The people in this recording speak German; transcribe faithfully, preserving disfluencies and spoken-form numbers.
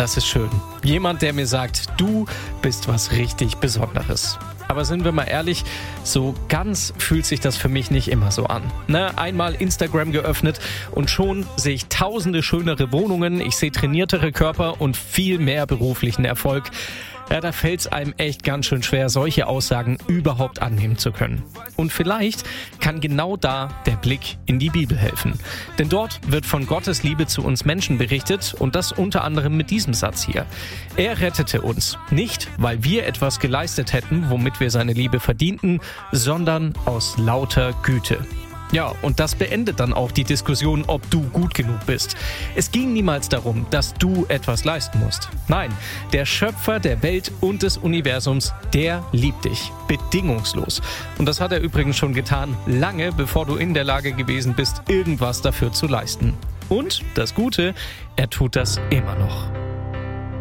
das ist schön. Jemand, der mir sagt, du bist was richtig Besonderes. Aber sind wir mal ehrlich, so ganz fühlt sich das für mich nicht immer so an. Ne? Einmal Instagram geöffnet und schon sehe ich tausende schönere Wohnungen, ich sehe trainiertere Körper und viel mehr beruflichen Erfolg. Ja, da fällt es einem echt ganz schön schwer, solche Aussagen überhaupt annehmen zu können. Und vielleicht kann genau da der Blick in die Bibel helfen. Denn dort wird von Gottes Liebe zu uns Menschen berichtet und das unter anderem mit diesem Satz hier. Er rettete uns, nicht weil wir etwas geleistet hätten, womit wir seine Liebe verdienten, sondern aus lauter Güte. Ja, und das beendet dann auch die Diskussion, ob du gut genug bist. Es ging niemals darum, dass du etwas leisten musst. Nein, der Schöpfer der Welt und des Universums, der liebt dich, bedingungslos. Und das hat er übrigens schon getan, lange bevor du in der Lage gewesen bist, irgendwas dafür zu leisten. Und das Gute, er tut das immer noch.